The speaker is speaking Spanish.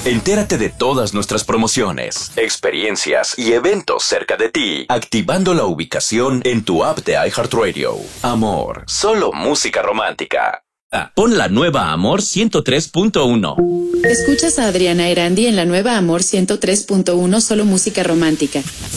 Entérate de todas nuestras promociones, experiencias y eventos cerca de ti, activando la ubicación en tu app de iHeartRadio. Amor, solo música romántica. Pon la nueva Amor 103.1. Escuchas a Adriana Erandi en la nueva Amor 103.1, solo música romántica.